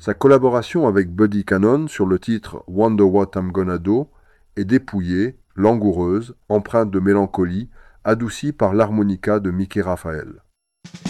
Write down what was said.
Sa collaboration avec Buddy Cannon sur le titre Wonder What I'm Gonna Do est dépouillée, langoureuse, empreinte de mélancolie, adoucie par l'harmonica de Mickey Raphael.